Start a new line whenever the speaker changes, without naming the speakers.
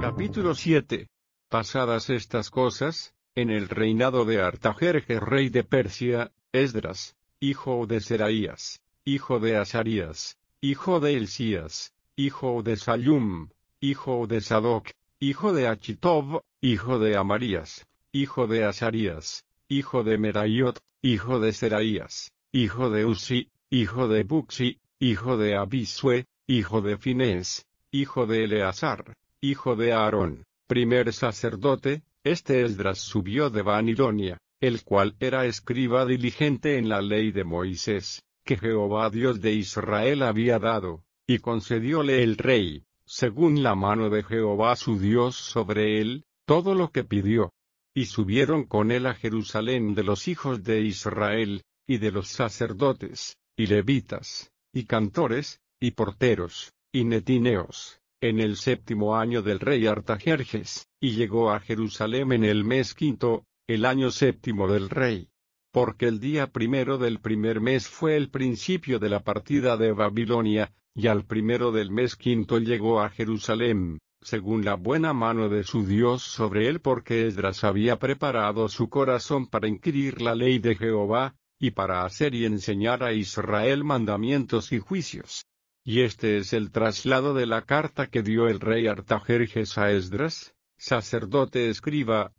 Capítulo 7. Pasadas estas cosas, en el reinado de Artajerjes rey de Persia, Esdras, hijo de Seraías, hijo de Azarías, hijo de Hilcías, hijo de Sallum, hijo de Sadoc, hijo de Achitob, hijo de Amarías, hijo de Azarías, hijo de Meraiot, hijo de Seraías, hijo de Uzi, hijo de Buxi, hijo de Abisue, hijo de Finés, hijo de Eleazar, hijo de Aarón, primer sacerdote. Este Esdras subió de Babilonia, el cual era escriba diligente en la ley de Moisés, que Jehová Dios de Israel había dado, y concedióle el rey, según la mano de Jehová su Dios sobre él, todo lo que pidió. Y subieron con él a Jerusalén de los hijos de Israel, y de los sacerdotes, y levitas, y cantores, y porteros, y netineos, en el 7º año del rey Artajerjes, y llegó a Jerusalén en el mes 5, el año 7º del rey. Porque el día primero del primer mes fue el principio de la partida de Babilonia, y al primero del mes 5 llegó a Jerusalén, según la buena mano de su Dios sobre él, porque Esdras había preparado su corazón para inquirir la ley de Jehová, y para hacer y enseñar a Israel mandamientos y juicios. Y este es el traslado de la carta que dio el rey Artajerjes a Esdras, sacerdote escriba,